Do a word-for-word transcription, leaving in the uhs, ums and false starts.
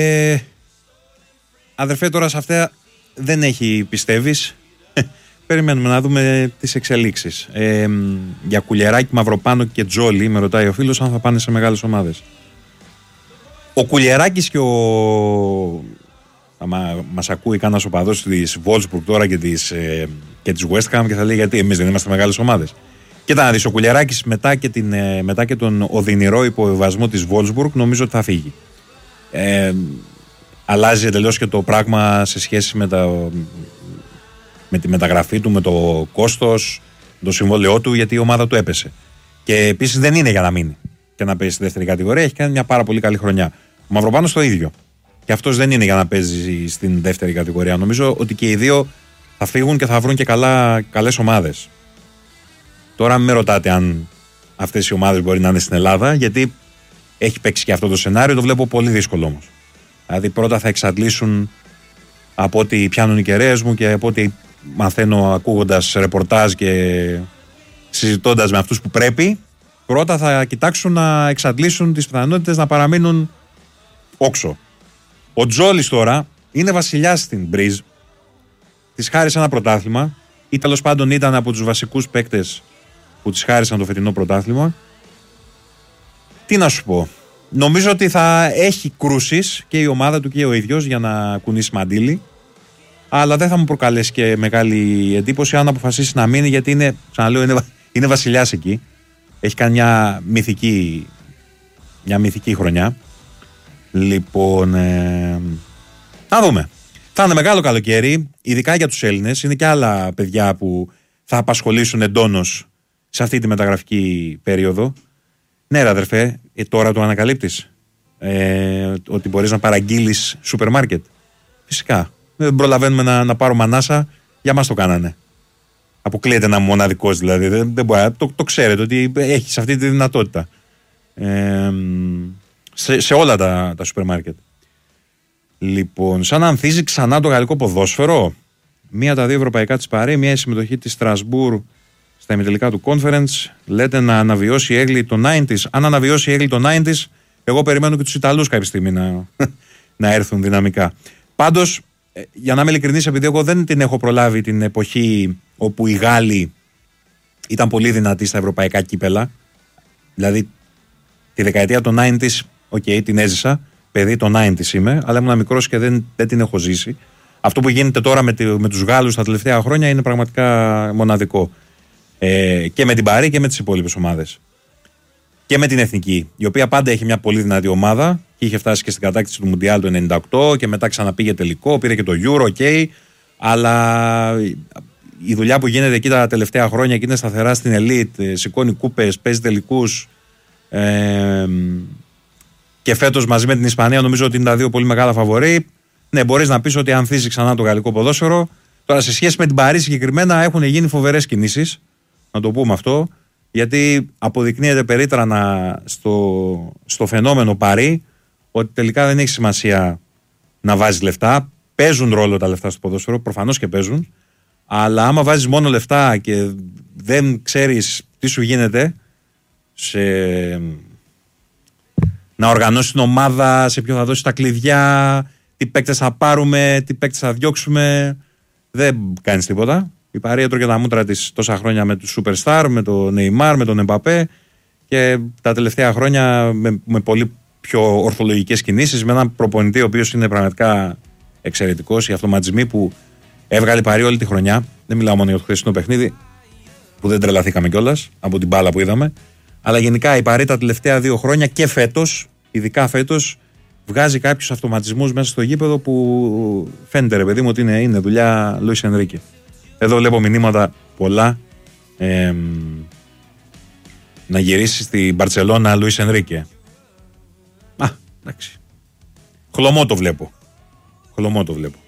Ε, αδερφέ, τώρα σε αυτά δεν έχει, πιστεύεις. Περιμένουμε να δούμε τις εξελίξεις. Ε, για Κουλιεράκη, Μαυροπάνο και Τζόλι, με ρωτάει ο φίλος, αν θα πάνε σε μεγάλες ομάδες. Ο Κουλιεράκης και ο... Άμα μας ακούει κανένας οπαδός της Wolfsburg τώρα και της, ε, και της West Ham και θα λέει γιατί εμείς δεν είμαστε μεγάλες ομάδες. Κοίτα να δεις, ο Κουλιεράκης μετά και, την, ε, μετά και τον οδυνηρό υποβιβασμό της Wolfsburg νομίζω ότι θα φύγει. Ε, αλλάζει εντελώς και το πράγμα σε σχέση με, τα, με τη μεταγραφή του, με το κόστος, το συμβόλαιό του, γιατί η ομάδα του έπεσε. Και επίσης δεν είναι για να μείνει και να παίζει στη δεύτερη κατηγορία, έχει κάνει μια πάρα πολύ καλή χρονιά. Ο Μαυροπάνος το ίδιο. Και αυτός δεν είναι για να παίζει στην δεύτερη κατηγορία. Νομίζω ότι και οι δύο θα φύγουν και θα βρουν και καλά, καλές ομάδες. Τώρα μην με ρωτάτε αν αυτές οι ομάδες μπορεί να είναι στην Ελλάδα, γιατί έχει παίξει και αυτό το σενάριο, το βλέπω πολύ δύσκολο όμως. Δηλαδή πρώτα θα εξαντλήσουν από ό,τι πιάνουν οι κεραίες μου και από ό,τι μαθαίνω ακούγοντας ρεπορτάζ και συζητώντας με αυτούς που πρέπει, πρώτα θα κοιτάξουν να εξαντλήσουν τις πιθανότητες να παραμείνουν όξο. Ο Τζόλις τώρα είναι βασιλιάς στην Μπριζ, της χάρισε ένα πρωτάθλημα ή τέλος πάντων ήταν από τους βασικούς παίκτες που της χάρισαν το φετινό πρωτάθλημα. Τι να σου πω, νομίζω ότι θα έχει κρούσεις και η ομάδα του και ο ίδιος για να κουνήσει μαντίλι, αλλά δεν θα μου προκαλέσει και μεγάλη εντύπωση αν αποφασίσει να μείνει, γιατί είναι, ξαναλέω, είναι, είναι βασιλιάς εκεί. Έχει κάνει μια μυθική, μια μυθική χρονιά. Λοιπόν, ε, να δούμε. Θα είναι μεγάλο καλοκαίρι, ειδικά για τους Έλληνες. Είναι και άλλα παιδιά που θα απασχολήσουν εντόνως σε αυτή τη μεταγραφική περίοδο. Ναι, ρε αδερφέ, ε, τώρα το ανακαλύπτεις ε, ότι μπορείς να παραγγείλεις σούπερ μάρκετ. Φυσικά. Δεν προλαβαίνουμε να, να πάρουμε ανάσα, για μας το κάνανε. Αποκλείεται να είμαι μοναδικός δηλαδή. Δεν, δεν μπορεί, το, το ξέρετε ότι έχεις αυτή τη δυνατότητα. Ε, σε, σε όλα τα, τα σούπερ μάρκετ. Λοιπόν, σαν να ανθίζει ξανά το γαλλικό ποδόσφαιρο. Μία τα δύο ευρωπαϊκά της Παρί, μία η συμμετοχή της Στρασμπούρ στα ημιτελικά του Conference. Λέτε να αναβιώσει η Έγκλη το ενενήντα. Αν αναβιώσει η Έγκλη το ενενήντα, εγώ περιμένω και τους Ιταλούς κάποια στιγμή να, να έρθουν δυναμικά. Πάντως, για να είμαι ειλικρινής, επειδή εγώ δεν την έχω προλάβει την εποχή όπου οι Γάλλοι ήταν πολύ δυνατοί στα ευρωπαϊκά κύπελα. Δηλαδή, τη δεκαετία των ενενήντα, οκ, okay, την έζησα. Παιδί των ενενήντα είμαι, αλλά ήμουν μικρός και δεν, δεν την έχω ζήσει. Αυτό που γίνεται τώρα με, τη, με τους Γάλλους τα τελευταία χρόνια είναι πραγματικά μοναδικό. Ε, και με την Παρί και με τις υπόλοιπες ομάδες. Και με την Εθνική, η οποία πάντα έχει μια πολύ δυνατή ομάδα και είχε φτάσει και στην κατάκτηση του Μουντιάλ το ενενήντα οκτώ και μετά ξαναπήγε τελικό, πήρε και το Euro, ok. Αλλά η δουλειά που γίνεται εκεί τα τελευταία χρόνια και είναι σταθερά στην Elite, σηκώνει κούπες, παίζει τελικούς. Ε, και φέτος μαζί με την Ισπανία νομίζω ότι είναι τα δύο πολύ μεγάλα φαβορί. Ναι, μπορείς να πεις ότι ανθίζει ξανά το γαλλικό ποδόσφαιρο. Τώρα σε σχέση με την Παρί συγκεκριμένα έχουν γίνει φοβερές κινήσεις. Να το πούμε αυτό. Γιατί αποδεικνύεται περίτρανα στο, στο φαινόμενο Παρί ότι τελικά δεν έχει σημασία να βάζεις λεφτά. Παίζουν ρόλο τα λεφτά στο ποδόσφαιρο, προφανώς και παίζουν. Αλλά άμα βάζεις μόνο λεφτά και δεν ξέρεις τι σου γίνεται σε... να οργανώσεις την ομάδα, σε ποιο θα δώσεις τα κλειδιά, τι παίκτες θα πάρουμε, τι παίκτες θα διώξουμε. Δεν κάνεις τίποτα. Η Παρί έτρωγε τα μούτρα της τόσα χρόνια με τους Superstar, με τον Neymar, με τον Εμπαπέ και τα τελευταία χρόνια με, με πολύ πιο ορθολογικές κινήσεις, με έναν προπονητή ο οποίος είναι πραγματικά εξαιρετικός. Οι αυτοματισμοί που έβγαλε η Παρί όλη τη χρονιά, δεν μιλάω μόνο για το χθεσινό παιχνίδι, που δεν τρελαθήκαμε κιόλας από την μπάλα που είδαμε, αλλά γενικά η Παρί τα τελευταία δύο χρόνια και φέτος, ειδικά φέτος, βγάζει κάποιους αυτοματισμούς μέσα στο γήπεδο που φαίνεται, ρε παιδί μου, ότι είναι, είναι δουλειά Λουίς Ενρίκε. Εδώ βλέπω μηνύματα πολλά. Ε, να γυρίσει στην Μπαρτσελώνα Λουίς Ενρίκε. Α, εντάξει. Χλωμό το βλέπω. Χλωμό το βλέπω.